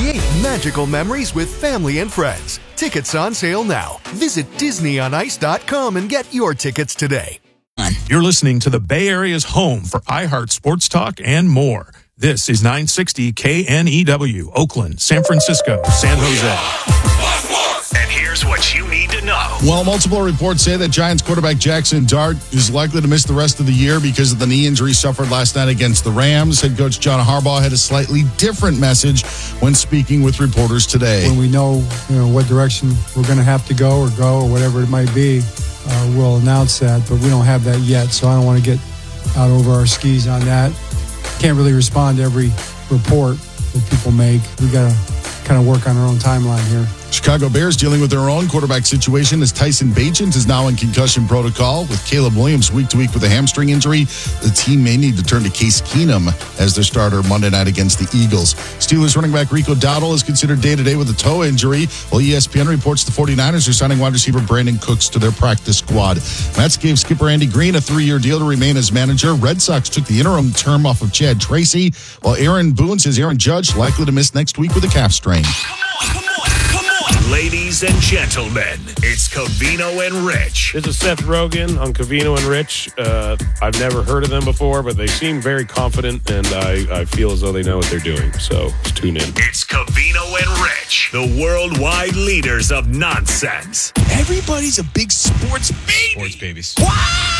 Create magical memories with family and friends. Tickets on sale now. Visit DisneyOnIce.com and get your tickets today. You're listening to the Bay Area's home for iHeart Sports Talk and more. This is 960 KNEW, Oakland, San Francisco, San Jose. And here's what you need to know. Well, multiple reports say that Giants quarterback Jackson Dart is likely to miss the rest of the year because of the knee injury suffered last night against the Rams. Head coach John Harbaugh had a slightly different message when speaking with reporters today. When we know what direction we're going to have to go or whatever it might be, we'll announce that, but we don't have that yet, so I don't want to get out over our skis on that. Can't really respond to every report that people make. We got to kind of work on our own timeline here. Chicago Bears dealing with their own quarterback situation as Tyson Bagent is now in concussion protocol. With Caleb Williams week to week with a hamstring injury, the team may need to turn to Case Keenum as their starter Monday night against the Eagles. Steelers running back Rico Dowdle is considered day-to-day with a toe injury, while ESPN reports the 49ers are signing wide receiver Brandon Cooks to their practice squad. Mets gave skipper Andy Green a 3-year deal to remain as manager. Red Sox took the interim term off of Chad Tracy, while Aaron Boone says Aaron Judge likely to miss next week with a calf strain. Come on. Ladies and gentlemen, it's Covino and Rich. This is Seth Rogen on Covino and Rich. I've never heard of them before, but they seem very confident, and I feel as though they know what they're doing. So tune in. It's Covino and Rich, the worldwide leaders of nonsense. Everybody's a big sports baby. Sports babies. Wow!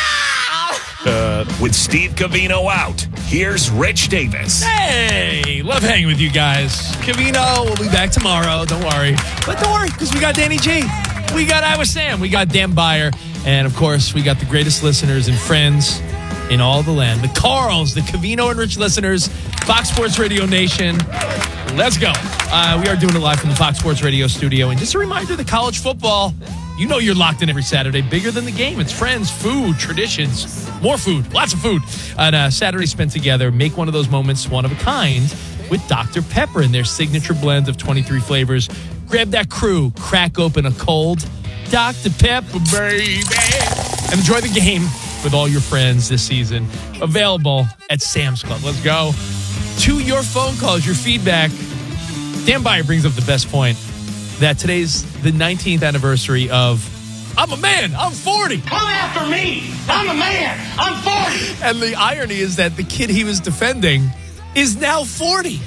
With Steve Covino out, here's Rich Davis. Hey, love hanging with you guys. Covino will be back tomorrow. Don't worry. But don't worry, because we got Danny G. We got Iowa Sam. We got Dan Byer. And, of course, we got the greatest listeners and friends in all the land. The Carls, the Covino and Rich listeners, Fox Sports Radio Nation. Let's go. We are doing it live from the Fox Sports Radio studio. And just a reminder, the college football, you know you're locked in every Saturday. Bigger than the game. It's friends, food, traditions, more food, lots of food. And Saturday spent together. Make one of those moments one of a kind with Dr. Pepper and their signature blend of 23 flavors. Grab that crew, crack open a cold Dr. Pepper, baby, and enjoy the game with all your friends this season. Available at Sam's Club. Let's go. To your phone calls, your feedback. Dan Byer brings up the best point that today's the 19th anniversary of I'm a man, I'm 40. Come after me. I'm a man, I'm 40. And the irony is that the kid he was defending is now 40.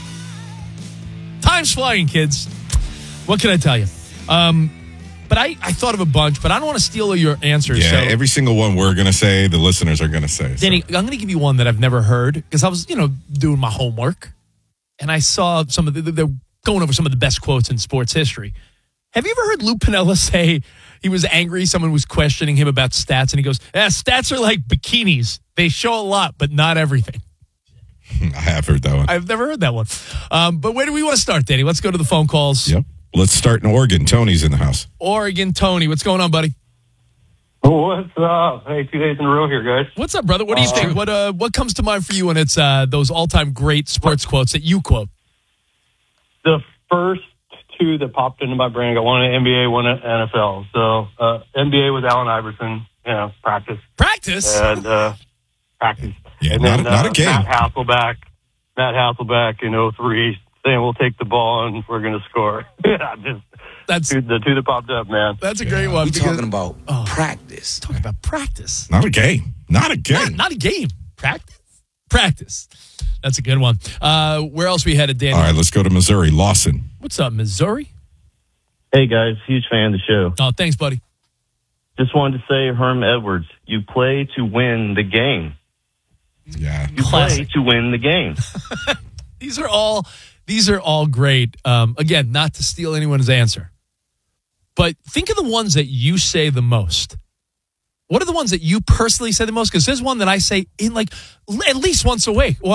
Time's flying, kids. What can I tell you? But I thought of a bunch, but I don't want to steal your answers. Yeah, so. Every single one we're going to say, the listeners are going to say. Danny, I'm going to give you one that I've never heard because I was, doing my homework and I saw some of they're going over some of the best quotes in sports history. Have you ever heard Lou Piniella say he was angry? Someone was questioning him about stats and he goes, stats are like bikinis. They show a lot, but not everything. I have heard that one. I've never heard that one. But where do we want to start, Danny? Let's go to the phone calls. Yep. Let's start in Oregon. Tony's in the house. Oregon, Tony. What's going on, buddy? What's up? Hey, 2 days in a row here, guys. What's up, brother? What do you think? What comes to mind for you when it's those all-time great sports quotes that you quote? The first two that popped into my brain, I got one at NBA, one at NFL. So NBA was Allen Iverson, practice. Practice? And practice. Yeah, and not a game. Matt Hasselbeck in 03 saying we'll take the ball and we're going to score. That's the two that popped up, man. That's a great one. We're talking about practice. Talking about practice. Not a game. Not a game. Not a game. Practice. That's a good one. Where else we headed, Danny? All right, let's go to Missouri. Lawson. What's up, Missouri? Hey, guys. Huge fan of the show. Oh, thanks, buddy. Just wanted to say, Herm Edwards, you play to win the game. Yeah. You play to win the game. These are all great. Again, not to steal anyone's answer. But think of the ones that you say the most. What are the ones that you personally say the most? Because there's one that I say in at least once a week.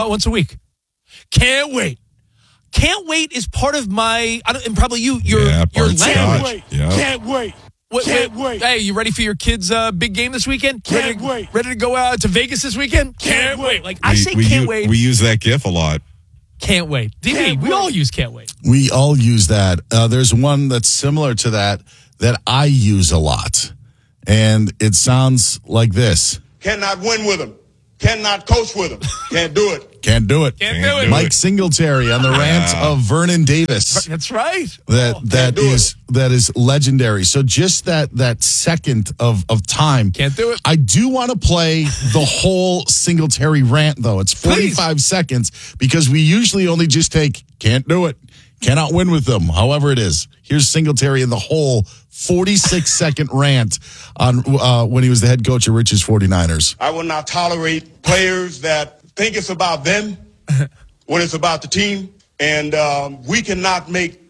Can't wait. Can't wait is part of my, and probably your language. Can't wait. Yeah. Can't wait. Can't wait. Hey, you ready for your kids' big game this weekend? Can't wait. Ready to go out to Vegas this weekend? Can't wait. I say can't wait. We use that GIF a lot. Can't wait. DB, we all use can't wait. We all use that. There's one that's similar to that I use a lot. And it sounds like this. Cannot win with them. Cannot coach with them. Can't do it. Can't do it. Can't do it. Mike Singletary on the rant of Vernon Davis. That's right. That is legendary. So just that second of time. Can't do it. I do want to play the whole Singletary rant, though. It's 45 seconds because we usually only just take can't do it, cannot win with them, however it is. Here's Singletary in the whole 46-second rant on when he was the head coach of Rich's 49ers. I will not tolerate players that think it's about them when it's about the team, and we cannot make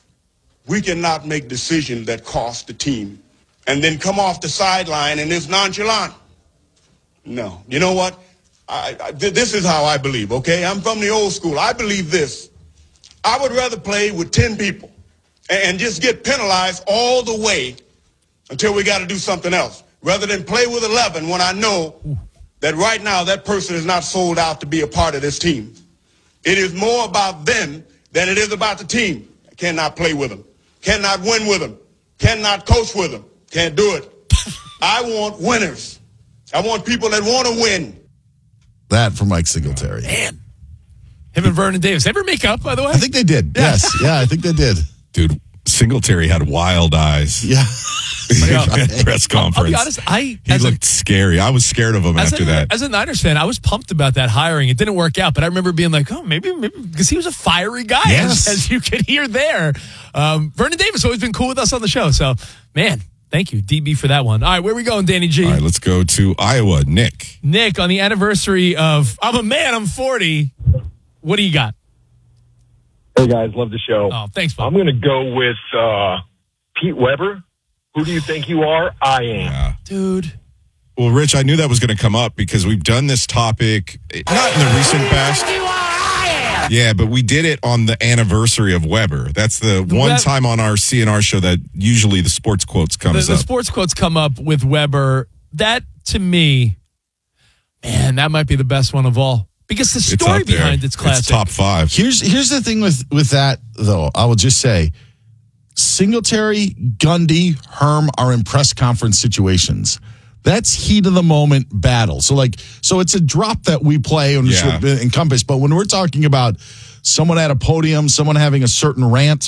decisions that cost the team and then come off the sideline and it's nonchalant. No. You know what? This is how I believe, okay? I'm from the old school. I believe this. I would rather play with 10 people and just get penalized all the way until we got to do something else, rather than play with 11 when I know that right now that person is not sold out to be a part of this team. It is more about them than it is about the team. I cannot play with them. Cannot win with them. Cannot coach with them. Can't do it. I want winners. I want people that want to win. That from Mike Singletary. Man. Him and Vernon Davis. Ever make up, by the way? I think they did. Yes. Yeah, I think they did. Dude, Singletary had wild eyes. Yeah. Press conference. I'll be honest, he looked scary. I was scared of him after that. As a Niners fan, I was pumped about that hiring. It didn't work out, but I remember being like, oh, maybe because he was a fiery guy, as you could hear there. Vernon Davis always been cool with us on the show. So, man, thank you, DB, for that one. All right, where are we going, Danny G? All right, let's go to Iowa. Nick, on the anniversary of I'm a man, I'm 40. What do you got? Hey, guys, love the show. Oh, thanks, Bob. I'm going to go with Pete Weber. Who do you think you are? I am. Yeah. Dude. Well, Rich, I knew that was going to come up because we've done this topic, not in the recent past. Yeah, but we did it on the anniversary of Weber. That's the one time on our CNR show that usually the sports quotes comes up. The sports quotes come up with Weber. That, to me, man, that might be the best one of all. Because the story behind it's classic. It's top 5. Here's the thing with that, though. I will just say, Singletary, Gundy, Herm are in press conference situations. That's heat of the moment battle. So it's a drop that we play and encompass. But when we're talking about someone at a podium, someone having a certain rant,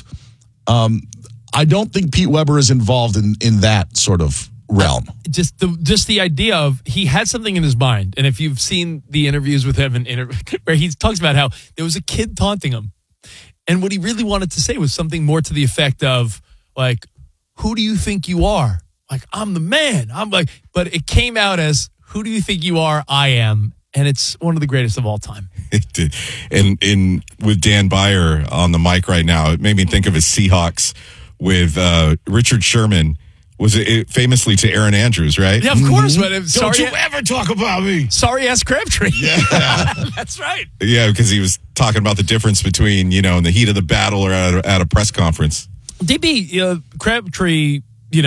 I don't think Pete Weber is involved in that sort of realm. Just the idea of he had something in his mind, and if you've seen the interviews with him where he talks about how there was a kid taunting him, and what he really wanted to say was something more to the effect of like, "Who do you think you are?" Like, I'm the man. I'm like, but it came out as, "Who do you think you are?" I am, and it's one of the greatest of all time. It did, and with Dan Byer on the mic right now, it made me think of his Seahawks with Richard Sherman. Was it famously to Aaron Andrews, right? Yeah, of course. But don't you ever talk about me. Sorry ass Crabtree. Yeah. That's right. Yeah, because he was talking about the difference between, in the heat of the battle or at a press conference. DB, Crabtree,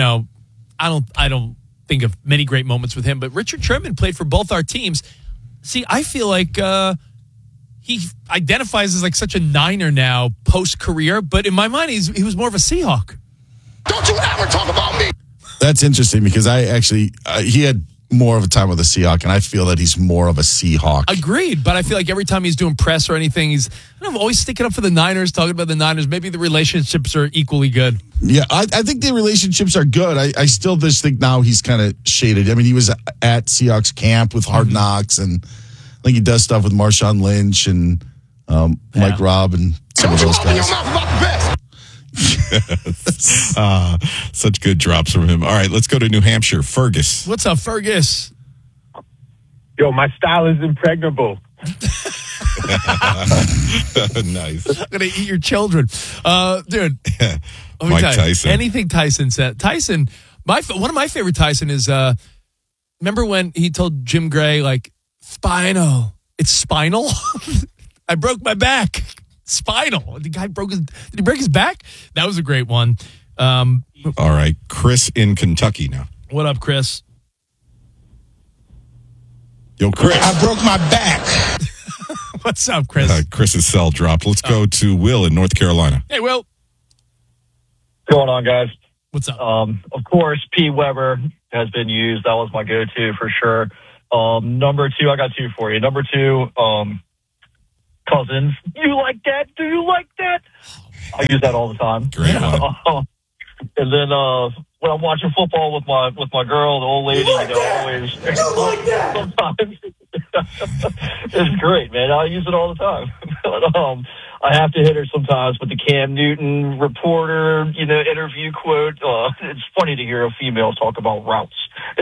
I don't think of many great moments with him, but Richard Sherman played for both our teams. See, I feel like he identifies as like such a Niner now post-career, but in my mind, he was more of a Seahawk. Don't you ever talk about me. That's interesting because I actually, he had more of a time with the Seahawk, and I feel that he's more of a Seahawk. Agreed, but I feel like every time he's doing press or anything, he's always sticking up for the Niners, talking about the Niners. Maybe the relationships are equally good. Yeah, I think the relationships are good. I still just think now he's kind of shaded. I mean, he was at Seahawks camp with Hard Knocks, and I think he does stuff with Marshawn Lynch and Mike Robb and some of those guys. Such good drops from him. All right, let's go to New Hampshire. Fergus. What's up, Fergus? Yo, my style is impregnable. Nice. I'm going to eat your children. Dude. Mike Tyson. Anything Tyson said. Tyson, one of my favorite Tyson is, remember when he told Jim Gray, like, spinal. It's spinal? I broke my back. Spinal. The guy did he break his back? That was a great one. All right. Chris in Kentucky now. What up, Chris? Yo, Chris. I broke my back. What's up, Chris? Chris's cell dropped. Let's go to Will in North Carolina. Hey, Will. What's going on, guys? What's up? Of course, Pete Weber has been used. That was my go-to for sure. Number 2, I got 2 for you. Number 2, cousins. You like that? Do you like that? I use that all the time. Great one. And then when I'm watching football with my girl, the old lady, always. You like that? Sometimes it's great, man. I use it all the time. But, I have to hit her sometimes with the Cam Newton reporter, interview quote. It's funny to hear a female talk about routes.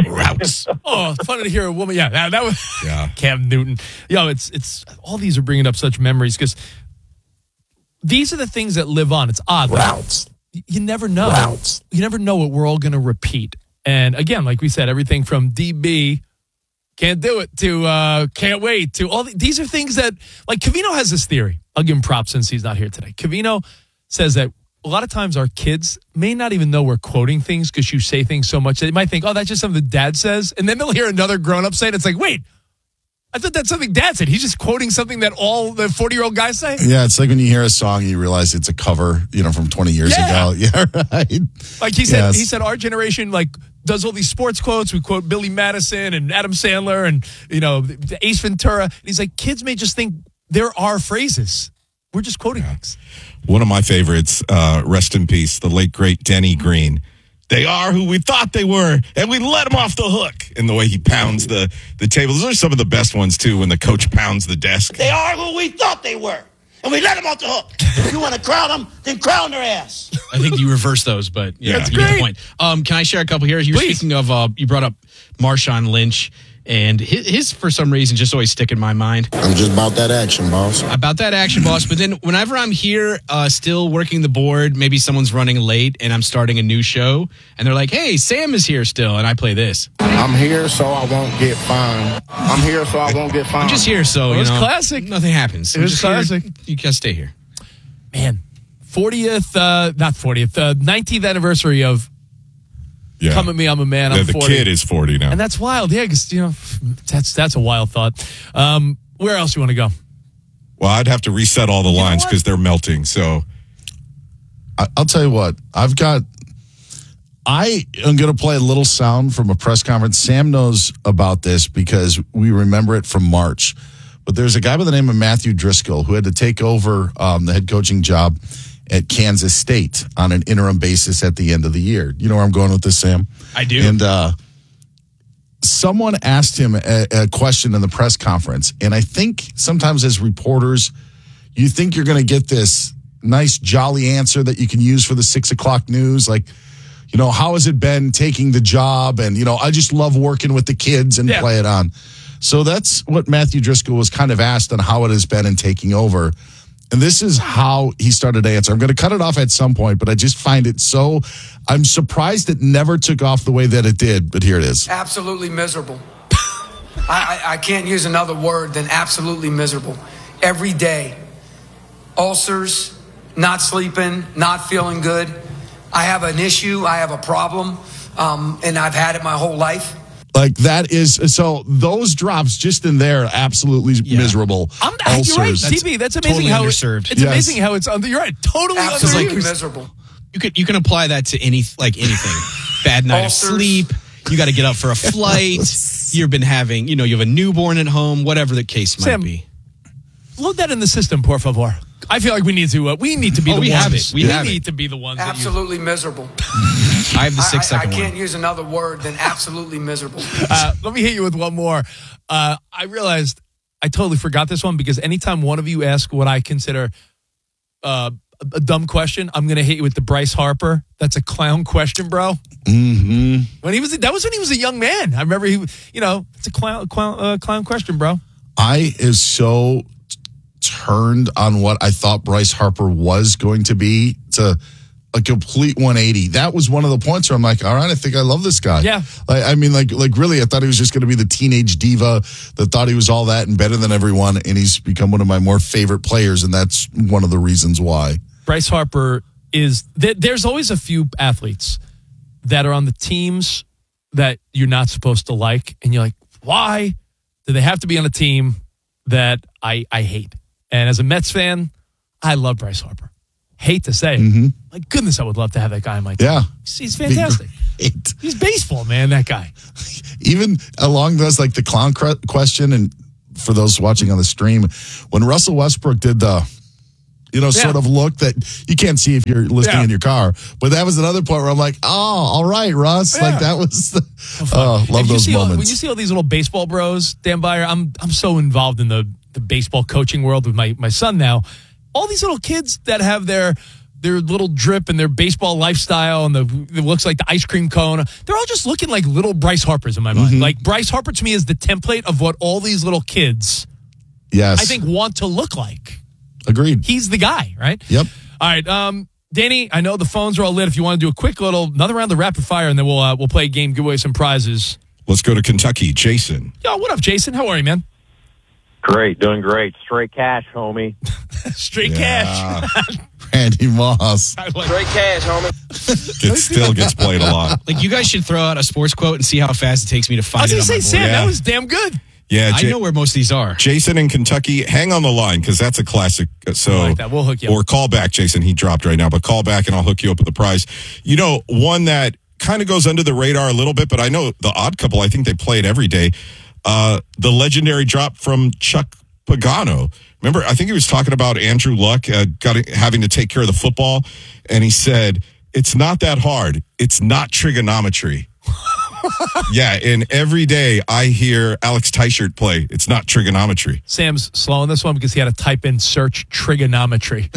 Oh, it's funny to hear a woman. Yeah, that was Cam Newton. It's all these are bringing up such memories because these are the things that live on. It's odd. Routes. You never know. Routes. You never know what we're all going to repeat. And again, like we said, everything from DB, can't do it, to can't wait, to all these are things that, like Covino has this theory. I'll give him props since he's not here today. Covino says that a lot of times our kids may not even know we're quoting things because you say things so much. They might think, oh, that's just something Dad says. And then they'll hear another grown-up say it. It's like, wait, I thought that's something Dad said. He's just quoting something that all the 40-year-old guys say? Yeah, it's like when you hear a song, you realize it's a cover, from 20 years ago. Yeah, right. Like he said, our generation, does all these sports quotes. We quote Billy Madison and Adam Sandler and, Ace Ventura. And he's like, kids may just think there are phrases. We're just quoting things. One of my favorites, rest in peace, the late, great Denny Green. They are who we thought they were, and we let them off the hook. And the way he pounds the table. Those are some of the best ones, too, when the coach pounds the desk. They are who we thought they were, and we let them off the hook. If you want to crown them, then crown their ass. I think you reverse those, but that's you great. get the point. Can I share a couple here? You were speaking of, you brought up Marshawn Lynch. And his, for some reason, just always stick in my mind. I'm just about that action, boss. About that action, boss. But then whenever I'm here still working the board, maybe someone's running late and I'm starting a new show, and they're like, hey, Sam is here still, and I play this. I'm here so I won't get fined. I'm here so I won't get fined. I'm just here so, it's classic. Nothing happens. It was classic. You gotta stay here. Man, 19th anniversary of Come at Me, I'm a Man, I'm 40. The kid is 40 now. And that's wild, because, that's a wild thought. Where else do you want to go? Well, I'd have to reset all the lines because they're melting, so. I'll tell you what. I am going to play a little sound from a press conference. Sam knows about this because we remember it from March. But there's a guy by the name of Matthew Driscoll who had to take over the head coaching job at Kansas State on an interim basis at the end of the year. You know where I'm going with this, Sam? I do. And someone asked him a question in the press conference, and I think sometimes as reporters, you think you're going to get this nice, jolly answer that you can use for the 6 o'clock news, like, how has it been taking the job? And, I just love working with the kids and play it on. So that's what Matthew Driscoll was kind of asked on how it has been in taking over. And this is how he started to answer. I'm going to cut it off at some point, but I just find it I'm surprised it never took off the way that it did, but here it is. Absolutely miserable. I can't use another word than absolutely miserable. Every day. Ulcers, not sleeping, not feeling good. I have an issue, I have a problem, and I've had it my whole life. Like that is, so those drops just in there, absolutely miserable. You're right, DB. That's amazing totally how underserved. It's amazing how it's you're right, totally absolutely underserved. Miserable. You can apply that to anything. Bad night of sleep. You got to get up for a flight. You've been having, you have a newborn at home. Whatever the case might be. Load that in the system, por favor. I feel like we need to be the ones. Have it. We need to be the ones. Absolutely miserable. I have the 6-second one. I can't use another word than absolutely miserable. Let me hit you with one more. I realized I totally forgot this one because anytime one of you ask what I consider a dumb question, I'm going to hit you with the Bryce Harper. That's a clown question, bro. Mm-hmm. That was when he was a young man. I remember it's a clown question, bro. I is so turned on what I thought Bryce Harper was going to be to a complete 180. That was one of the points where I'm like, all right, I think I love this guy. Yeah. Really, I thought he was just going to be the teenage diva that thought he was all that and better than everyone, and he's become one of my more favorite players, and that's one of the reasons why. Bryce Harper is, there's always a few athletes that are on the teams that you're not supposed to like, and you're like, why do they have to be on a team that I hate? And as a Mets fan, I love Bryce Harper. Hate to say it. Mm-hmm. My goodness, I would love to have that guy on my team. Yeah. He's fantastic. He's baseball, man, that guy. Even along those, like the clown question, and for those watching on the stream, when Russell Westbrook did the, sort of look that you can't see if you're listening in your car. But that was another point where I'm like, oh, all right, Russ. Yeah. Like that was, love those moments. When you see all these little baseball bros, Dan Byer, I'm so involved in the baseball coaching world with my son now. All these little kids that have their little drip and their baseball lifestyle and it looks like the ice cream cone, they're all just looking like little Bryce Harpers in my mind. Like Bryce Harper to me is the template of what all these little kids, I think, want to look like. Agreed. He's the guy, right? Yep. All right, Danny, I know the phones are all lit. If you want to do a quick another round of rapid fire, and then we'll play a game, give away some prizes. Let's go to Kentucky. Jason. Yo, what up, Jason? How are you, man? Great, doing great. Straight cash, homie. Straight cash. Randy Moss. Straight cash, homie. It still gets played a lot. Like, you guys should throw out a sports quote and see how fast it takes me to find it. I was going to say, Sam, that was damn good. Yeah, I know where most of these are. Jason in Kentucky, hang on the line because that's a classic. So, I like that. We'll hook you up. Or call back, Jason. He dropped right now, but call back and I'll hook you up with the prize. One that kind of goes under the radar a little bit, but I know the Odd Couple, I think they play it every day. The legendary drop from Chuck Pagano. Remember, I think he was talking about Andrew Luck having to take care of the football, and he said, it's not that hard. It's not trigonometry. Yeah, and every day I hear Alex Teichert play. It's not trigonometry. Sam's slow on this one because he had to type in search trigonometry.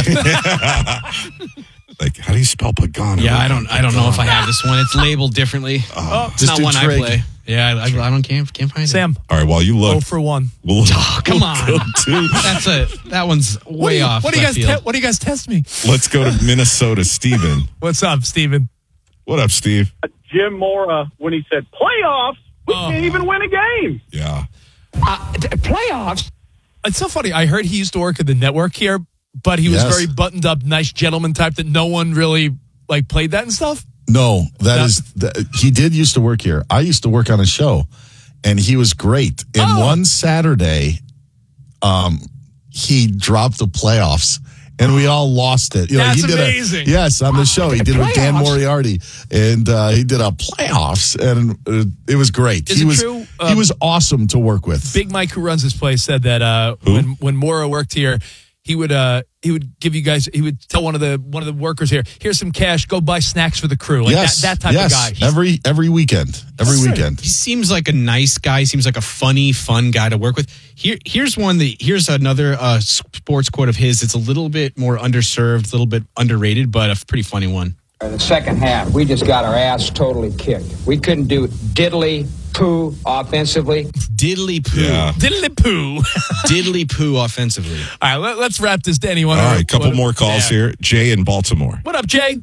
Like, how do you spell Pagano? Yeah, I don't know if I have this one. It's labeled differently. It's not one I play. Yeah, I can't find it. Sam. All right, while you look. 0 for 1. Come on. That one's way off. What do you guys test me? Let's go to Minnesota. Steven. What's up, Steven? What up, Steve? Jim Mora, when he said playoffs, we can't even win a game. Yeah. Playoffs? It's so funny. I heard he used to work at the network here, but he was very buttoned up, nice gentleman type that no one really played that and stuff. No, he did used to work here. I used to work on a show, and he was great. And one Saturday, he dropped the playoffs, and we all lost it. That's he did amazing. Yes, on the show. He did it with Dan Moriarty, and he did a playoffs, and it was great. Is it true? He was awesome to work with. Big Mike, who runs this place, said that when Mora worked here, he would give you guys. He would tell one of the workers here, "Here's some cash. Go buy snacks for the crew." Like that type of guy. Every weekend. He seems like a nice guy. He seems like a funny, fun guy to work with. Here's another sports quote of his. It's a little bit more underserved, a little bit underrated, but a pretty funny one. In the second half, we just got our ass totally kicked. We couldn't do diddly poo offensively. Diddly poo. Yeah. Diddly poo. Diddly poo offensively. All right, let's wrap this, Danny. All right, couple more calls here. Jay in Baltimore. What up, Jay?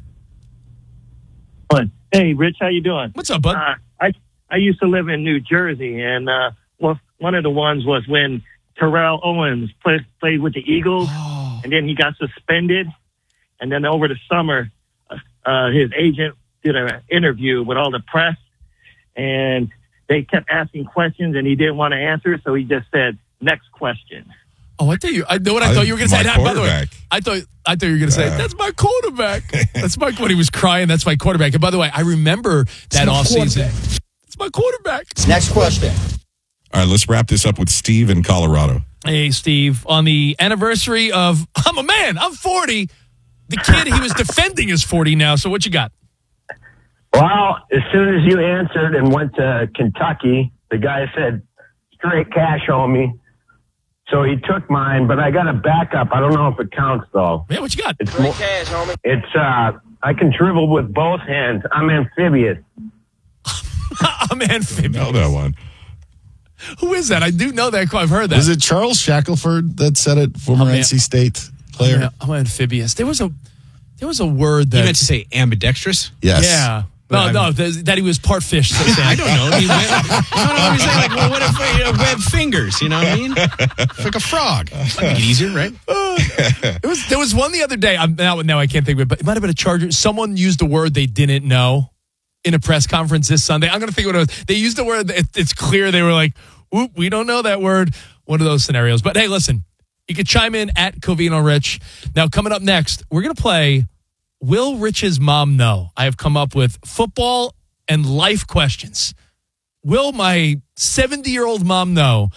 Hey, Rich, how you doing? What's up, bud? I used to live in New Jersey, and one of the ones was when Terrell Owens played with the Eagles, and then he got suspended, and then over the summer, his agent did an interview with all the press, and they kept asking questions, and he didn't want to answer, so he just said, "Next question." Oh, I know what I thought you were going to say. By the way, I thought you were going to say, "That's my quarterback." That's when he was crying. That's my quarterback. And by the way, I remember that offseason. It's my quarterback. Next question. All right, let's wrap this up with Steve in Colorado. Hey, Steve. On the anniversary of I'm a man. I'm 40. The kid he was defending is 40 now. So what you got? Well, as soon as you answered and went to Kentucky, the guy said, "Straight cash, homie." So he took mine, but I got a backup. I don't know if it counts, though. Yeah, what you got? Straight cash, homie. It's, I can dribble with both hands. I'm amphibious. I'm amphibious. I know that one. Who is that? I do know that. I've heard that. Was it Charles Shackelford that said it? Former NC State player. I'm amphibious. There was a word that you meant to say ambidextrous. Yes. Yeah. No, that he was part fish. So I don't know. He went, what if web fingers? You know what I mean? Like a frog. That'd make it easier, right? There was one the other day. Now I can't think of it, but it might have been a Charger. Someone used a word they didn't know in a press conference this Sunday. I'm going to think what it was. They used the word. It's clear they were like, "Oop, we don't know that word." One of those scenarios. But hey, listen, you can chime in at Covino Rich. Now, coming up next, we're going to play Will Rich's Mom Know? I have come up with football and life questions. Will my 70-year-old mom know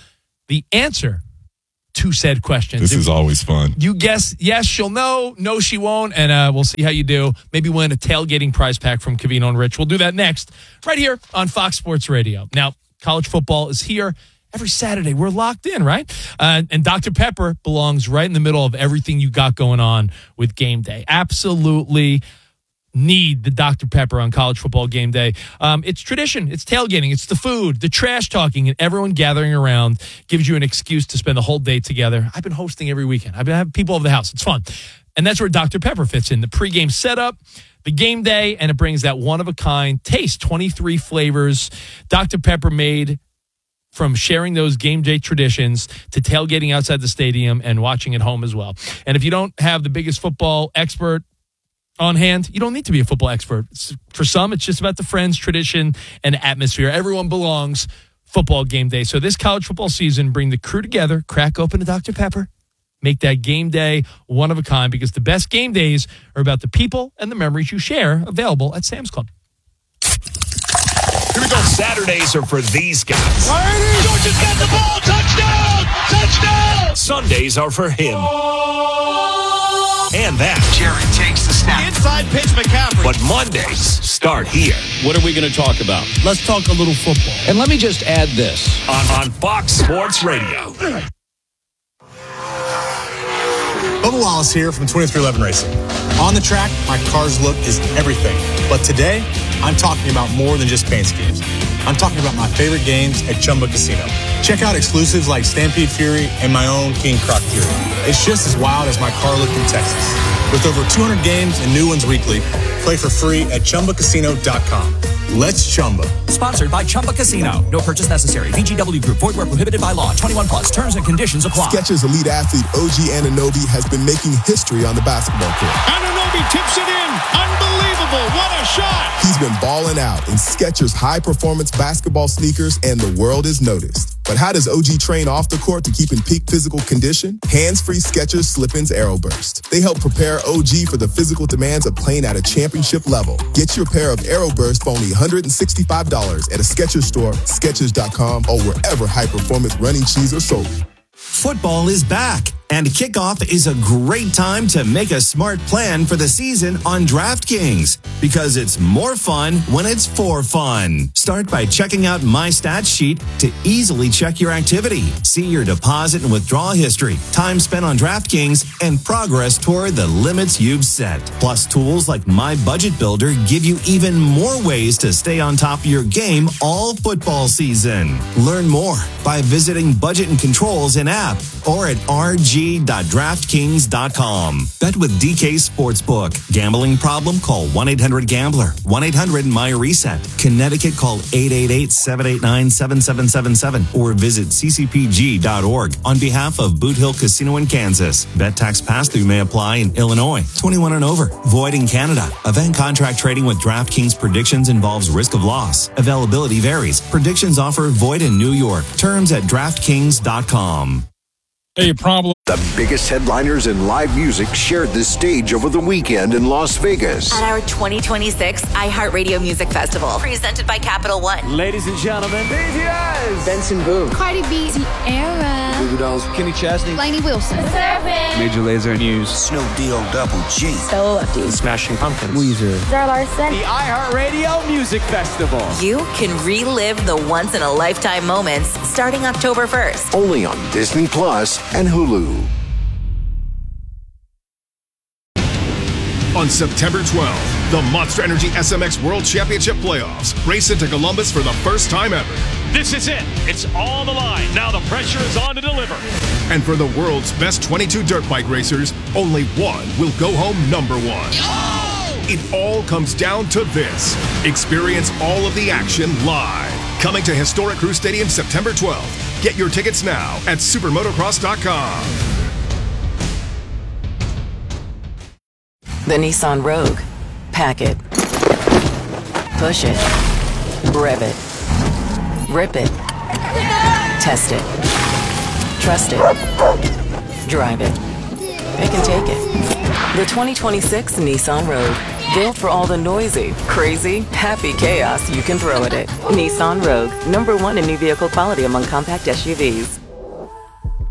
the answer to said questions. This is always fun. You guess yes, she'll know. No, she won't. And we'll see how you do. Maybe win a tailgating prize pack from Covino and Rich. We'll do that next, right here on Fox Sports Radio. Now, college football is here. Every Saturday, we're locked in, right? And Dr. Pepper belongs right in the middle of everything you got going on with game day. Absolutely need the Dr. Pepper on college football game day. It's tradition. It's tailgating. It's the food, the trash talking, and everyone gathering around gives you an excuse to spend the whole day together. I've been hosting every weekend. I've been having people over the house. It's fun. And that's where Dr. Pepper fits in. The pregame setup, the game day, and it brings that one-of-a-kind taste, 23 flavors. Dr. Pepper made from sharing those game day traditions to tailgating outside the stadium and watching at home as well. And if you don't have the biggest football expert on hand, you don't need to be a football expert. For some, it's just about the friends, tradition, and atmosphere. Everyone belongs football game day. So this college football season, bring the crew together, crack open a Dr. Pepper, make that game day one of a kind, because the best game days are about the people and the memories you share, available at Sam's Club. Here we go. Saturdays are for these guys. Georgia's got the ball. Touchdown! Touchdown! Sundays are for him. And that. Jerry takes the snap. Inside pitch, McCaffrey. But Mondays start here. What are we going to talk about? Let's talk a little football. And let me just add this. On Fox Sports Radio. Bubba Wallace here from 2311 Racing. On the track, my car's look is everything. But today, I'm talking about more than just paint schemes. I'm talking about my favorite games at Chumba Casino. Check out exclusives like Stampede Fury and my own King Croc Fury. It's just as wild as my car look in Texas. With over 200 games and new ones weekly, play for free at ChumbaCasino.com. Let's Chumba. Sponsored by Chumba Casino. No purchase necessary. VGW Group. Void where prohibited by law. 21 plus. Terms and conditions apply. Skechers elite athlete OG Anunoby has been making history on the basketball court. Anunoby tips it in. Unbelievable. What a shot. He's been balling out in Skechers high-performance basketball sneakers, and the world is noticed. But how does OG train off the court to keep in peak physical condition? Hands-free Skechers Slip-ins AeroBurst. They help prepare OG for the physical demands of playing at a championship level. Get your pair of AeroBurst for only $165 at a Skechers store, Skechers.com, or wherever high-performance running shoes are sold. Football is back, and kickoff is a great time to make a smart plan for the season on DraftKings, because it's more fun when it's for fun. Start by checking out My Stats Sheet to easily check your activity, see your deposit and withdrawal history, time spent on DraftKings, and progress toward the limits you've set. Plus, tools like My Budget Builder give you even more ways to stay on top of your game all football season. Learn more by visiting Budget and Controls in app or at rg.draftkings.com. Bet with DK Sportsbook. Gambling problem? Call 1-800-GAMBLER. 1-800-MY-RESET. Connecticut, call 888-789-7777 or visit ccpg.org on behalf of Boot Hill Casino in Kansas. Bet tax pass-through may apply in Illinois. 21 and over. Void in Canada. Event contract trading with DraftKings predictions involves risk of loss. Availability varies. Predictions offer void in New York. Terms at DraftKings.com. A problem. The biggest headliners in live music shared the stage over the weekend in Las Vegas. At our 2026 iHeartRadio Music Festival, presented by Capital One. Ladies and gentlemen, BTS, Benson Boone, Cardi B, Tierra, Goo Dolls, Kenny Chesney, Lainey Wilson, Surfing, Major Lazer News, Snoop D-O Double G, Stella Lefty, Smashing Pumpkins, Weezer, Zara Larson. The iHeartRadio Music Festival. You can relive the once-in-a-lifetime moments starting October 1st. Only on Disney Plus and Hulu. On September 12th, the Monster Energy SMX World Championship Playoffs race into Columbus for the first time ever. This is it. It's all on the line. Now the pressure is on to deliver. And for the world's best 22 dirt bike racers, only one will go home number one. Oh! It all comes down to this. Experience all of the action live. Coming to Historic Crew Stadium September 12th. Get your tickets now at supermotocross.com. The Nissan Rogue. Pack it. Push it. Rev it. Rip it. Test it. Trust it. Drive it. It can take it. The 2026 Nissan Rogue. Built for all the noisy, crazy, happy chaos you can throw at it. Nissan Rogue. #1 in new vehicle quality among compact SUVs.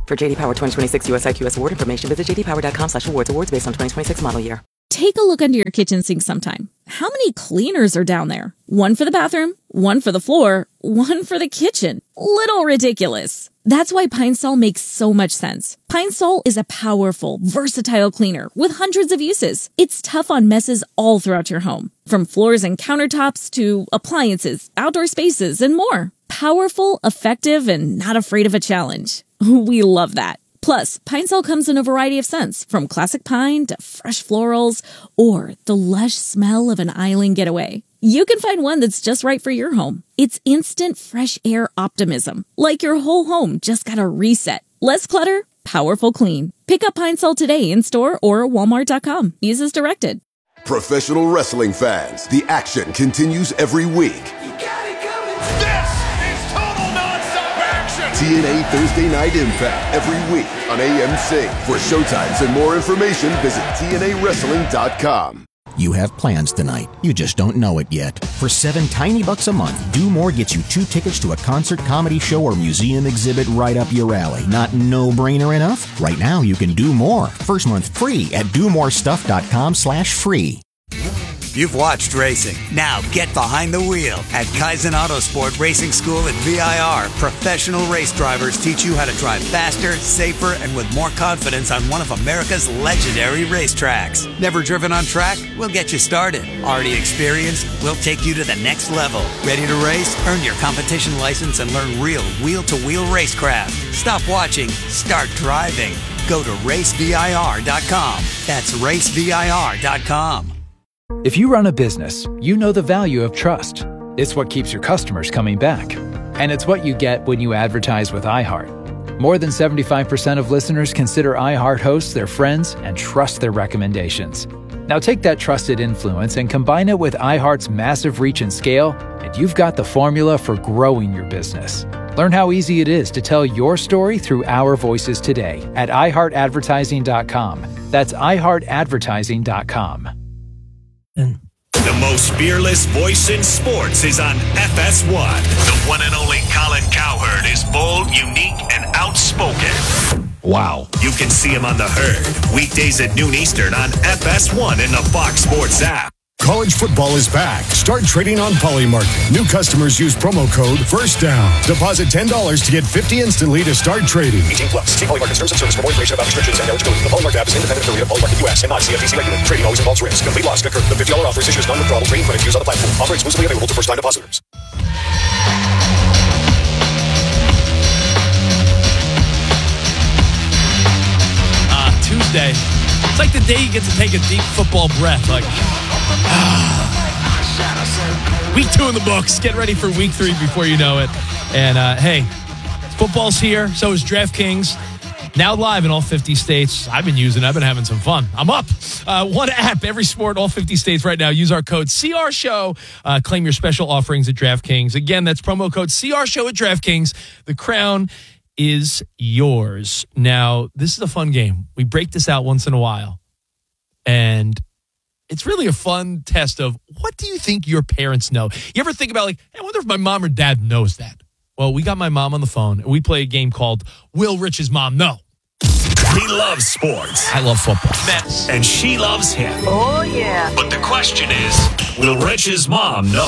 For JD Power 2026 US IQS award information, visit jdpower.com/awards. Awards based on 2026 model year. Take a look under your kitchen sink sometime. How many cleaners are down there? One for the bathroom, one for the floor, one for the kitchen. Little ridiculous. That's why Pine Sol makes so much sense. Pine Sol is a powerful, versatile cleaner with hundreds of uses. It's tough on messes all throughout your home, from floors and countertops to appliances, outdoor spaces, and more. Powerful, effective, and not afraid of a challenge. We love that. Plus, Pine Sol comes in a variety of scents, from classic pine to fresh florals or the lush smell of an island getaway. You can find one that's just right for your home. It's instant fresh air optimism, like your whole home just got a reset. Less clutter, powerful clean. Pick up Pine Sol today in store or walmart.com. Use as directed. Professional wrestling fans, the action continues every week. TNA Thursday Night Impact every week on AMC. For showtimes and more information, visit TNAWrestling.com. You have plans tonight. You just don't know it yet. For $7 tiny bucks a month, Do More gets you 2 tickets to a concert, comedy show, or museum exhibit right up your alley. Not no-brainer enough? Right now, you can do more. First month free at domorestuff.com/free. You've watched racing. Now get behind the wheel. At Kaizen Autosport Racing School at VIR, professional race drivers teach you how to drive faster, safer, and with more confidence on one of America's legendary racetracks. Never driven on track? We'll get you started. Already experienced? We'll take you to the next level. Ready to race? Earn your competition license and learn real wheel-to-wheel racecraft. Stop watching. Start driving. Go to racevir.com. That's racevir.com. If you run a business, you know the value of trust. It's what keeps your customers coming back. And it's what you get when you advertise with iHeart. More than 75% of listeners consider iHeart hosts their friends and trust their recommendations. Now take that trusted influence and combine it with iHeart's massive reach and scale, and you've got the formula for growing your business. Learn how easy it is to tell your story through our voices today at iHeartAdvertising.com. That's iHeartAdvertising.com. The most fearless voice in sports is on FS1. The one and only Colin Cowherd is bold, unique, and outspoken. Wow. You can see him on The Herd, weekdays at noon Eastern on FS1 in the Fox Sports app. College football is back. Start trading on Polymarket. New customers use promo code FIRSTDOWN. Deposit $10 to get $50 instantly to start trading. 18+. See Polymarket terms and service for more information about restrictions and eligibility. The Polymarket app is an independent affiliate of Polymarket US and not CFTC regulated. Trading always involves risk. Complete loss can occur. The $50 offer is issued as non-withdrawable trading credit used on the platform. Offer exclusively available to first-time depositors. Tuesday. It's like the day you get to take a deep football breath. Like, week 2 in the books. Get ready for week 3 before you know it. And hey, football's here. So is DraftKings. Now live in all 50 states. I've been having some fun. I'm up. One app, every sport, all 50 states right now. Use our code CRSHOW. Claim your special offerings at DraftKings. Again, that's promo code CRSHOW at DraftKings. The crown is yours. Now, this is a fun game. We break this out once in a while. And it's really a fun test of what do you think your parents know? You ever think about, like, hey, I wonder if my mom or dad knows that? Well, we got my mom on the phone, and we play a game called Will Rich's Mom Know? He loves sports. I love football. Mets. And she loves him. Oh, yeah. But the question is, will Rich's mom know?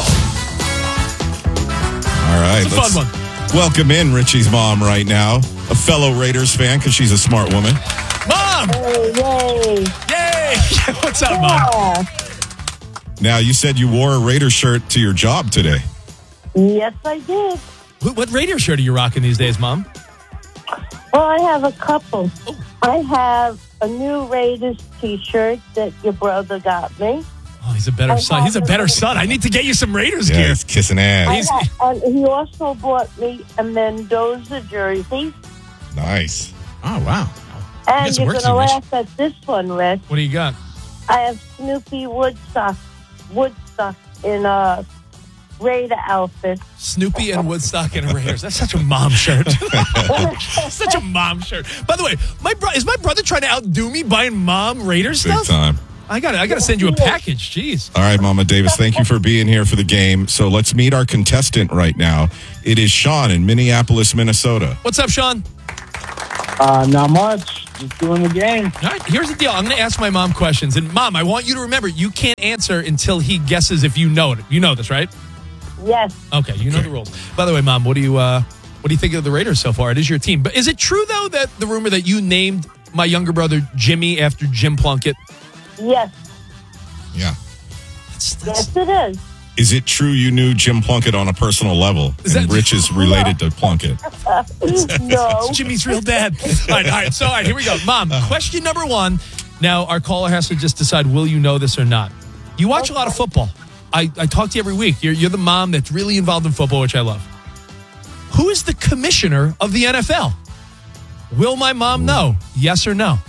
All right. It's a fun one. Welcome in Richie's mom right now, a fellow Raiders fan because she's a smart woman. Mom! Yay! Yay! What's up, Mom? Now, you said you wore a Raider shirt to your job today. Yes, I did. What Raider shirt are you rocking these days, Mom? Well, I have a couple. I have a new Raiders t-shirt that your brother got me. Oh, he's a better son. He's a better son. I need to get you some Raiders gear. He's kissing ass. And he also bought me a Mendoza jersey. Nice. Oh, wow. And you're going to laugh at this one, Rich. What do you got? I have Snoopy Woodstock in a Raider outfit. Snoopy and Woodstock and Raiders. That's such a mom shirt. Such a mom shirt. By the way, is my brother trying to outdo me buying mom Raiders Big stuff? time. I gotta send you a package. Jeez. All right, Mama Davis, thank you for being here for the game. So let's meet our contestant right now. It is Sean in Minneapolis, Minnesota. What's up, Sean? Not much. Just doing the game. All right, here's the deal. I'm going to ask my mom questions. And, Mom, I want you to remember, you can't answer until he guesses if you know it. You know this, right? Yes. Okay, you know the rules. By the way, Mom, what do you think of the Raiders so far? It is your team. But is it true, though, that the rumor that you named my younger brother Jimmy after Jim Plunkett? Yes. Yeah. Yes, it is. Is it true you knew Jim Plunkett on a personal level? And Rich is related to Plunkett. No. It's Jimmy's real dad. All right, here we go. Mom, question number 1. Now, our caller has to just decide, will you know this or not? You watch a lot of football. I talk to you every week. You're the mom that's really involved in football, which I love. Who is the commissioner of the NFL? Will my mom know? Yes or no?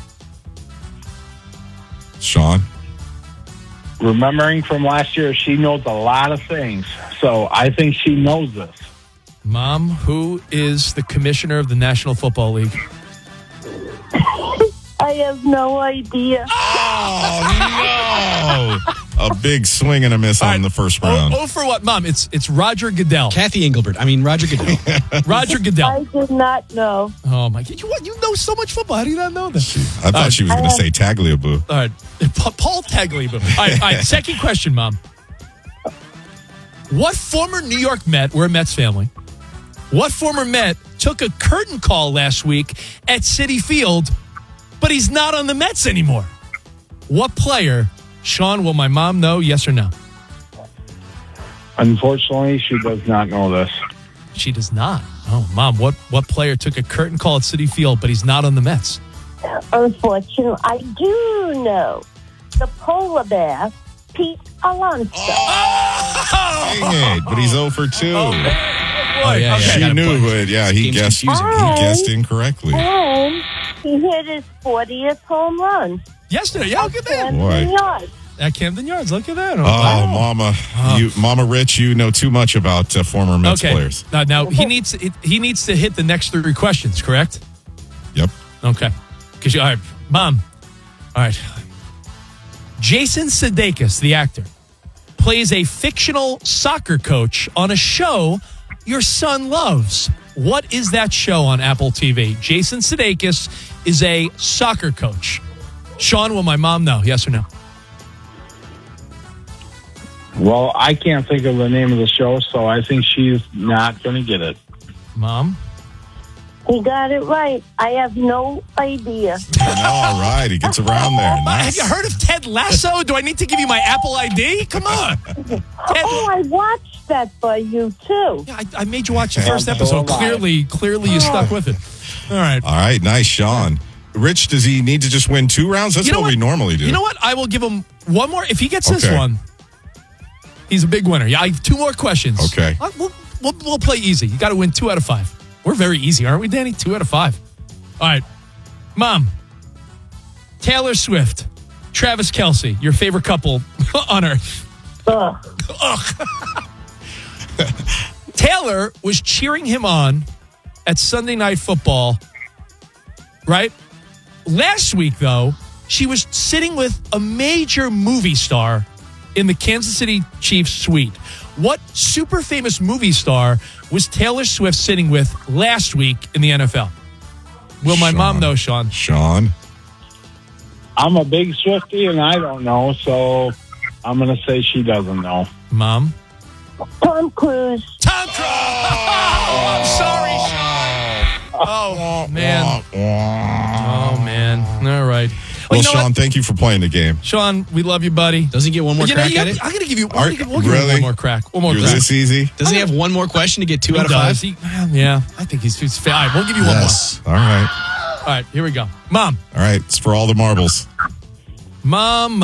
Sean? Remembering from last year, she knows a lot of things. So I think she knows this. Mom, who is the commissioner of the National Football League? I have no idea. Oh, no. A big swing and a miss on the first round. Oh, for what, Mom? It's Roger Goodell. Kathy Engelbert. Roger Goodell. Roger Goodell. I did not know. Oh, my God. You know so much football. How do you not know this? I thought she was going to say Tagliabue. All right. Paul Tagliabue. All right. Second question, Mom. What former New York Met, we're a Mets family, what former Met took a curtain call last week at Citi Field, but he's not on the Mets anymore? What player? Sean, will my mom know, yes or no? Unfortunately, she does not know this. She does not. Oh, Mom, what player took a curtain call at Citi Field, but he's not on the Mets? Unfortunately, I do know. The polar bear, Pete Alonso. Dang it, but he's 0 for 2. Yeah, she knew, but he guessed incorrectly. And he hit his 40th home run. Yesterday, look at that. Camden Yards. At Camden Yards, look at that. Mama, Mama Rich, you know too much about former Mets players. Now he needs to hit the next 3 questions, correct? Yep. Okay. All right, Mom. All right. Jason Sudeikis, the actor, plays a fictional soccer coach on a show your son loves. What is that show on Apple TV? Jason Sudeikis is a soccer coach. Sean, will my mom know? Yes or no? Well, I can't think of the name of the show, so I think she's not going to get it. Mom? He got it right. I have no idea. All right, he gets around there. Nice. Have you heard of Ted Lasso? Do I need to give you my Apple ID? Come on. I watched that by you, too. Yeah, I made you watch the first episode. Clearly you stuck with it. All right. All right, nice, Sean. Rich, does he need to just win 2 rounds? That's what we normally do. You know what? I will give him one more. If he gets this one, he's a big winner. Yeah, I have 2 more questions. Okay. We'll play easy. You got to win 2 out of 5. We're very easy, aren't we, Danny? 2 out of 5. All right. Mom, Taylor Swift, Travis Kelce, your favorite couple on earth. Ugh. Taylor was cheering him on at Sunday Night Football, right? Last week, though, she was sitting with a major movie star in the Kansas City Chiefs suite. What super famous movie star was Taylor Swift sitting with last week in the NFL? Will my mom know, Sean? Sean? I'm a big Swiftie, and I don't know, so I'm going to say she doesn't know. Mom? Tom Cruise. Tom Cruise! Oh, I'm sorry, Sean. Oh, man. Oh, man. All right. Well, Sean, thank you for playing the game. Sean, we love you, buddy. Does he get one more crack at it? I'm going to give you we'll give him one more crack. One more You're crack. this easy? Does he have one more question to get 2 out of 5? Yeah, I think he's fair. All right, we'll give you one more. All right. All right, here we go. Mom. All right, it's for all the marbles. Mom.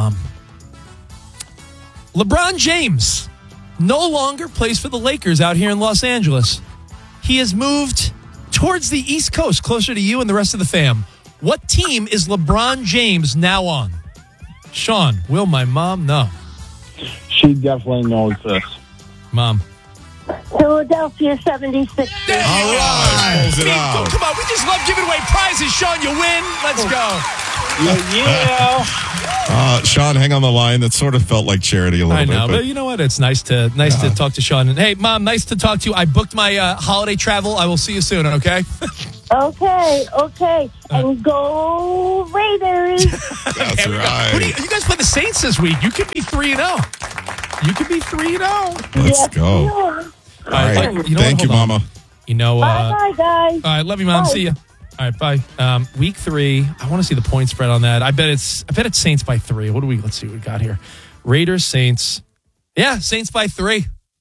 LeBron James no longer plays for the Lakers out here in Los Angeles. He has moved towards the East Coast, closer to you and the rest of the fam. What team is LeBron James now on? Sean, will my mom know? She definitely knows this. Mom. Philadelphia 76ers. All right. Come on, we just love giving away prizes. Sean, you win. Let's go. Yeah. Sean, hang on the line. That sort of felt like charity a little bit. I know, but you know what? It's nice to talk to Sean. And hey, Mom, nice to talk to you. I booked my holiday travel. I will see you soon, okay? Okay. And go Raiders. That's right. You guys play the Saints this week. You could be 3-0. You could be 3-0. Let's go. All right. You know Thank you, Mama. You know, bye, guys. All right, love you, Mom. Bye. See ya. All right, bye. Week 3. I want to see the point spread on that. I bet it's Saints by 3. Let's see what we got here. Raiders, Saints. Yeah, Saints by 3.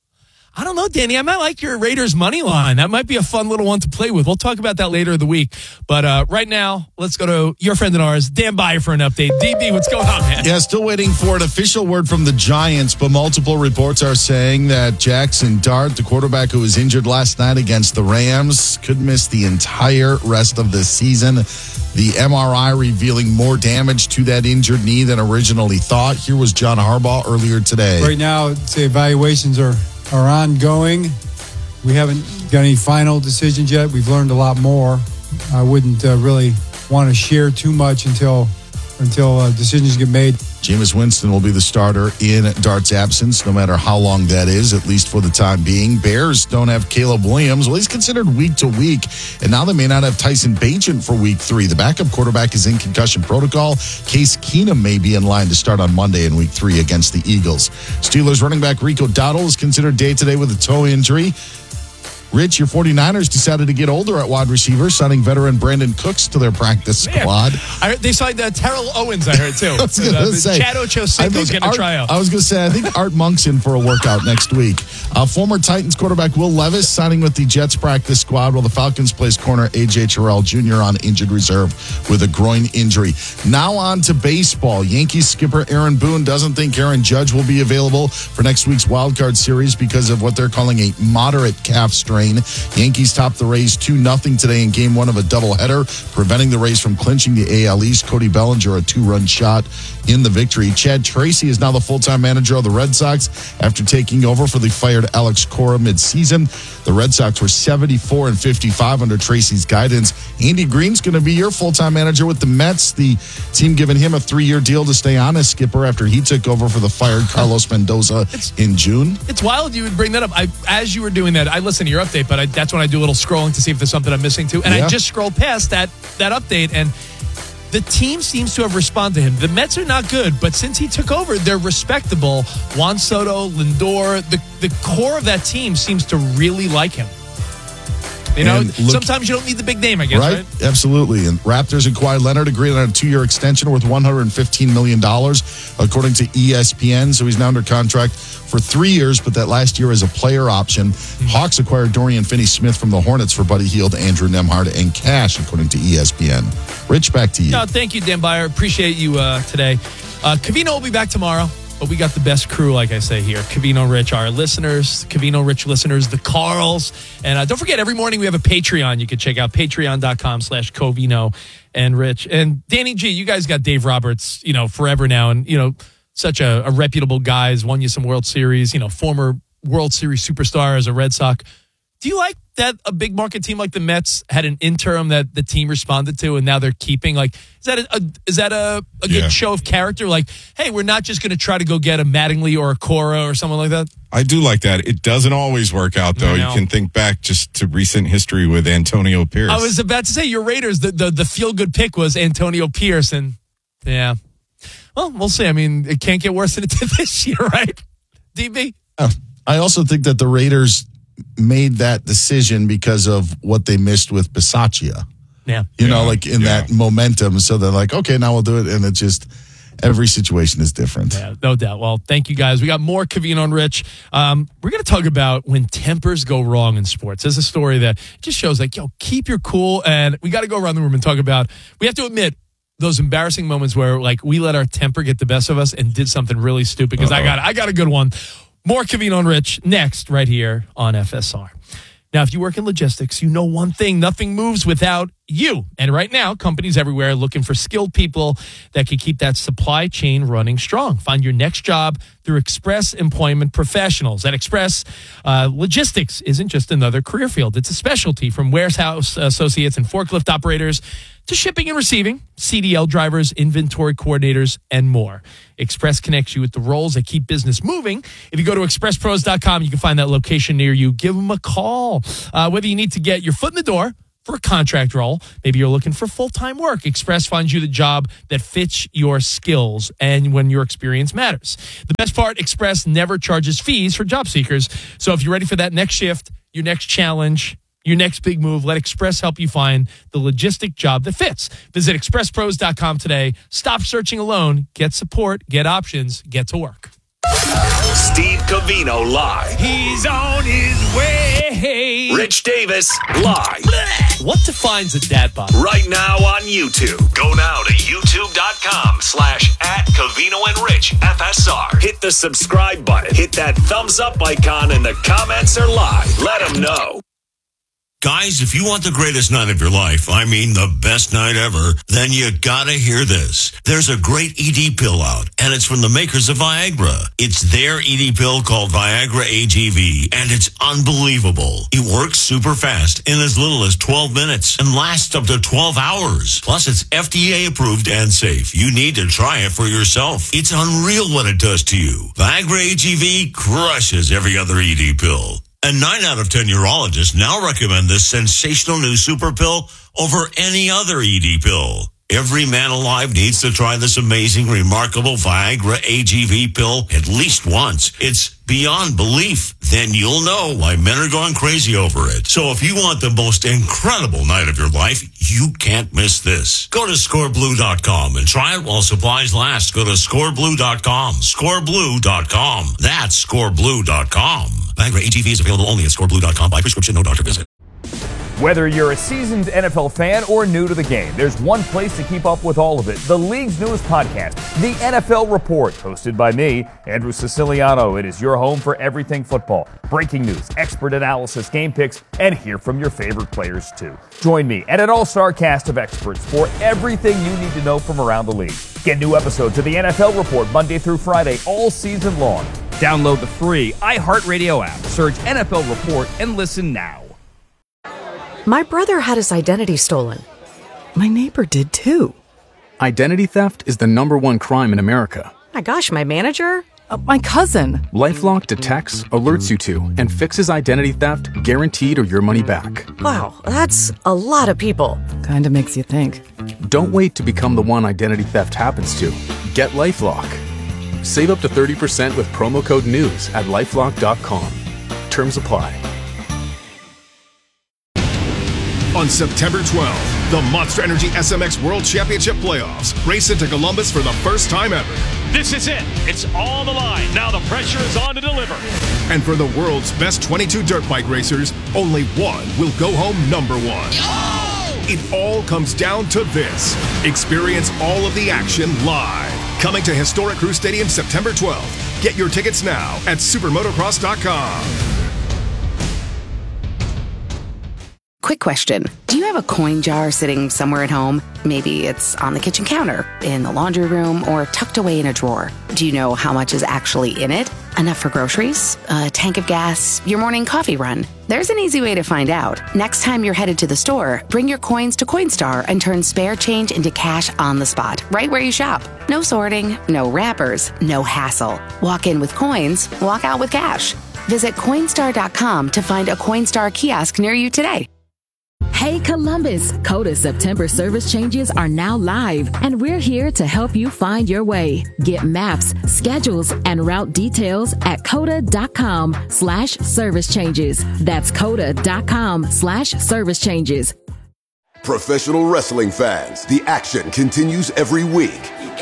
I don't know, Danny. I might like your Raiders money line. That might be a fun little one to play with. We'll talk about that later in the week. But right now, let's go to your friend and ours, Dan Byer, for an update. DB, what's going on, man? Yeah, still waiting for an official word from the Giants, but multiple reports are saying that Jackson Dart, the quarterback who was injured last night against the Rams, could miss the entire rest of the season. The MRI revealing more damage to that injured knee than originally thought. Here was John Harbaugh earlier today. Right now, the evaluations are ongoing. We haven't got any final decisions yet. We've learned a lot more. I wouldn't really want to share too much until decisions get made. Jameis Winston will be the starter in Dart's absence, no matter how long that is, at least for the time being. Bears don't have Caleb Williams. Well, he's considered week to week, and now they may not have Tyson Bagent for week 3. The backup quarterback is in concussion protocol. Case Keenum may be in line to start on Monday in week 3 against the Eagles. Steelers running back Rico Dowdle is considered day-to-day with a toe injury. Rich, your 49ers decided to get older at wide receiver, signing veteran Brandon Cooks to their practice squad. They signed Terrell Owens, I heard, too. I was going to say. Chad Ochocinco's getting a tryout. I was going to say, I think Art Monk's in for a workout next week. Former Titans quarterback Will Levis signing with the Jets practice squad, while the Falcons placed corner A.J. Terrell Jr. on injured reserve with a groin injury. Now on to baseball. Yankees skipper Aaron Boone doesn't think Aaron Judge will be available for next week's wildcard series because of what they're calling a moderate calf strain. Yankees topped the Rays 2-0 today in Game 1 of a doubleheader, preventing the Rays from clinching the AL East. Cody Bellinger, a 2-run shot in the victory. Chad Tracy is now the full-time manager of the Red Sox after taking over for the fired Alex Cora midseason. The Red Sox were 74-55 under Tracy's guidance. Andy Green's going to be your full-time manager with the Mets. The team giving him a 3-year deal to stay on as skipper after he took over for the fired Carlos Mendoza in June. It's wild you would bring that up. As you were doing that, I listened to your update, but that's when I do a little scrolling to see if there's something I'm missing too. And I just scrolled past that update, and the team seems to have responded to him. The Mets are not good, but since he took over, they're respectable. Juan Soto, Lindor, the core of that team seems to really like him. You know, sometimes you don't need the big name, I guess, right? Absolutely. And Raptors and Kawhi Leonard agreed on a 2-year extension worth $115 million, according to ESPN. So he's now under contract for 3 years, but that last year is a player option. Hawks acquired Dorian Finney-Smith from the Hornets for Buddy Hield, Andrew Nembhard, and cash, according to ESPN. Rich, back to you. No, thank you, Dan Byer. Appreciate you today. Covino will be back tomorrow. But we got the best crew, like I say here. Covino Rich, our listeners, Covino Rich listeners, the Carls. And don't forget, every morning we have a Patreon you can check out, patreon.com/Covino and Rich. And Danny G, you guys got Dave Roberts, forever now. And, such a reputable guy, has won you some World Series, former World Series superstar as a Red Sox. Do you like that a big market team like the Mets had an interim that the team responded to and now they're keeping? Like, is that a good show of character? Like, hey, we're not just going to try to go get a Mattingly or a Cora or someone like that? I do like that. It doesn't always work out, though. You can think back just to recent history with Antonio Pierce. I was about to say, your Raiders, the feel-good pick was Antonio Pierce. And, yeah. Well, we'll see. I mean, it can't get worse than it did this year, right? DB? I also think that the Raiders made that decision because of what they missed with Bisaccia. Yeah. That momentum. So they're like, okay, now we'll do it. And it just, every situation is different. Yeah, no doubt. Well, thank you guys. We got more Covino and Rich. We're going to talk about when tempers go wrong in sports. There's a story that just shows keep your cool. And we got to go around the room and talk about, we have to admit, those embarrassing moments where we let our temper get the best of us and did something really stupid. Because I got a good one. More Covino and Rich next, right here on FSR. Now, if you work in logistics, you know one thing: nothing moves without you. And right now, companies everywhere are looking for skilled people that can keep that supply chain running strong. Find your next job through Express Employment Professionals. At Express, logistics isn't just another career field. It's a specialty, from warehouse associates and forklift operators to shipping and receiving, CDL drivers, inventory coordinators, and more. Express connects you with the roles that keep business moving. If you go to expresspros.com, you can find that location near you. Give them a call. Whether you need to get your foot in the door for a contract role, maybe you're looking for full-time work, Express finds you the job that fits your skills and when your experience matters. The best part, Express never charges fees for job seekers. So if you're ready for that next shift, your next challenge, your next big move, let Express help you find the logistic job that fits. Visit expresspros.com today. Stop searching alone. Get support, get options, get to work. Steve Covino live. He's on his way. Rich Davis live. What defines a dad bod? Right now on YouTube. Go now to youtube.com/@CovinoandRichFSR. Hit the subscribe button. Hit that thumbs up icon, and the comments are live. Let them know. Guys, if you want the greatest night of your life, I mean the best night ever, then you gotta hear this. There's a great ED pill out, and it's from the makers of Viagra. It's their ED pill called Viagra AGV, and it's unbelievable. It works super fast in as little as 12 minutes and lasts up to 12 hours. Plus, it's FDA approved and safe. You need to try it for yourself. It's unreal what it does to you. Viagra AGV crushes every other ED pill. And 9 out of 10 urologists now recommend this sensational new super pill over any other ED pill. Every man alive needs to try this amazing, remarkable Viagra AGV pill at least once. It's beyond belief. Then you'll know why men are going crazy over it. So if you want the most incredible night of your life, you can't miss this. Go to scoreblue.com and try it while supplies last. Go to scoreblue.com. Scoreblue.com. That's scoreblue.com. Viagra AGV is available only at scoreblue.com by prescription, no doctor visit. Whether you're a seasoned NFL fan or new to the game, there's one place to keep up with all of it. The league's newest podcast, The NFL Report, hosted by me, Andrew Siciliano. It is your home for everything football. Breaking news, expert analysis, game picks, and hear from your favorite players too. Join me and an all-star cast of experts for everything you need to know from around the league. Get new episodes of The NFL Report Monday through Friday all season long. Download the free iHeartRadio app, search NFL Report, and listen now. My brother had his identity stolen. My neighbor did too. Identity theft is the #1 crime in America. My gosh, my manager? My cousin. LifeLock detects, alerts you to, and fixes identity theft guaranteed or your money back. Wow, that's a lot of people. Kinda makes you think. Don't wait to become the one identity theft happens to. Get LifeLock. Save up to 30% with promo code NEWS at LifeLock.com. Terms apply. On September 12th, the Monster Energy SMX World Championship Playoffs race into Columbus for the first time ever. This is it. It's all the line. Now the pressure is on to deliver. And for the world's best 22 dirt bike racers, only one will go home #1. It all comes down to this. Experience all of the action live. Coming to historic Crew Stadium September 12th. Get your tickets now at supermotocross.com. Quick question. Do you have a coin jar sitting somewhere at home? Maybe it's on the kitchen counter, in the laundry room, or tucked away in a drawer. Do you know how much is actually in it? Enough for groceries? A tank of gas? Your morning coffee run? There's an easy way to find out. Next time you're headed to the store, bring your coins to Coinstar and turn spare change into cash on the spot, right where you shop. No sorting, no wrappers, no hassle. Walk in with coins, walk out with cash. Visit Coinstar.com to find a Coinstar kiosk near you today. Hey Columbus, Coda September service changes are now live, and we're here to help you find your way. Get maps, schedules, and route details at coda.com/service changes. That's coda.com/service changes. Professional wrestling fans, the action continues every week.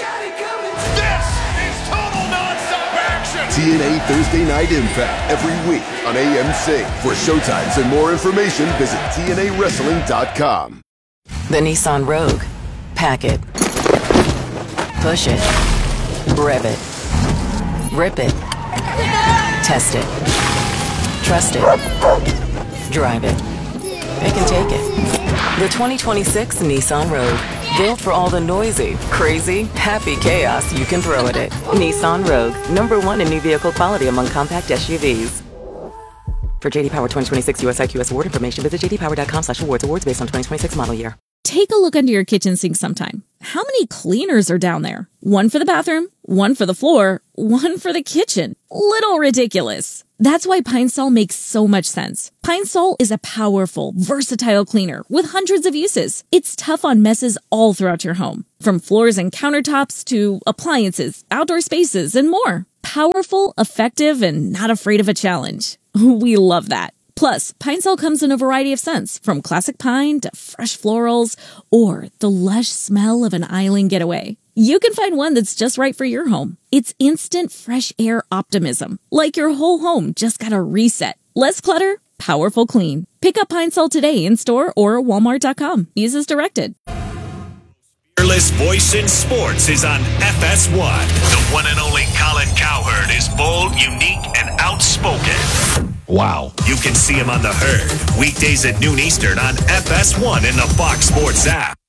TNA Thursday Night Impact every week on AMC. For showtimes and more information, visit TNAWrestling.com. The Nissan Rogue. Pack it. Push it. Rev it. Rip it. Test it. Trust it. Drive it. Pick and take it. The 2026 Nissan Rogue. Built for all the noisy, crazy, happy chaos you can throw at it. Nissan Rogue, #1 in new vehicle quality among compact SUVs. For JD Power 2026 US IQS award information, visit jdpower.com/awards. Awards based on 2026 model year. Take a look under your kitchen sink sometime. How many cleaners are down there? One for the bathroom, one for the floor, one for the kitchen. Little ridiculous. That's why Pine Sol makes so much sense. Pine Sol is a powerful, versatile cleaner with hundreds of uses. It's tough on messes all throughout your home, from floors and countertops to appliances, outdoor spaces, and more. Powerful, effective, and not afraid of a challenge. We love that. Plus, Pine Sol comes in a variety of scents, from classic pine to fresh florals or the lush smell of an island getaway. You can find one that's just right for your home. It's instant fresh air optimism, like your whole home just got a reset. Less clutter, powerful clean. Pick up Pine Sol today in store or walmart.com. Use as directed. Fearless voice in sports is on FS1. The one and only Colin Cowherd is bold, unique, and outspoken. Wow. You can see him on The Herd, weekdays at noon Eastern on FS1 and the Fox Sports app.